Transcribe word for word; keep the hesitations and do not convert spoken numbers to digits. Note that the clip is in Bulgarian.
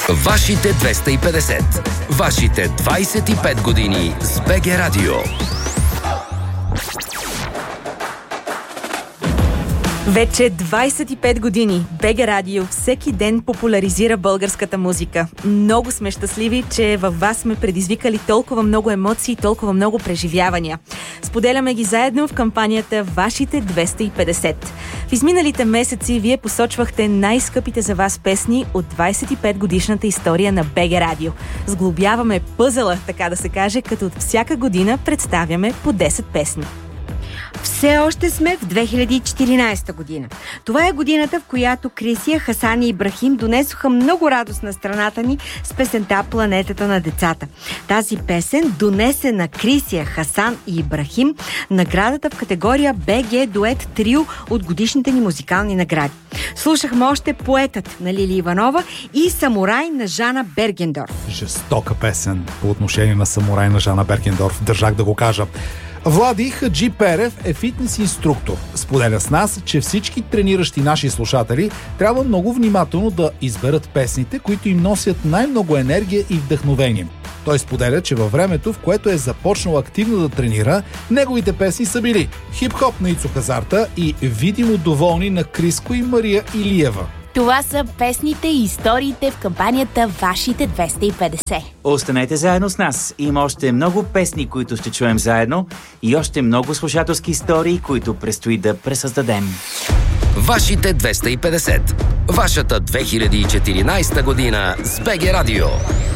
Вашите двеста и петдесет. Вашите двайсет и пет години с БГ Радио. Вече двайсет и пет години БГ Радио всеки ден популяризира българската музика. Много сме щастливи, че във вас сме предизвикали толкова много емоции, толкова много преживявания. Споделяме ги заедно в кампанията Вашите двеста и петдесет. В изминалите месеци вие посочвахте най-скъпите за вас песни от двайсет и пет годишната история на БГ Радио. Сглобяваме пъзела, така да се каже, като от всяка година представяме по десет песни. Все още сме в две хиляди и четиринайсета година. Това е годината, в която Крисия, Хасан и Ибрахим донесоха много радост на страната ни с песента "Планетата на децата". Тази песен донесе на Крисия, Хасан и Ибрахим наградата в категория БГ Дует Трио от годишните ни музикални награди. Слушахме още "Поетът" на Лили Иванова и "Самурай" на Жана Бергендорф. Жестока песен по отношение на "Самурай" на Жана Бергендорф. Държах да го кажа. Влади Хаджи Перев е фитнес инструктор. Споделя с нас, че всички трениращи наши слушатели трябва много внимателно да изберат песните, които им носят най-много енергия и вдъхновение. Той споделя, че във времето, в което е започнал активно да тренира, неговите песни са били "Хип-хоп" на Ицо Хазарта и "Видимо доволни" на Криско и Мария Илиева. Това са песните и историите в кампанията Вашите двеста и петдесет. Останете заедно с нас. Има още много песни, които ще чуем заедно и още много слушателски истории, които предстои да пресъздадем. Вашите двеста и петдесет. Вашата две хиляди и четиринайсета година с БГ Радио.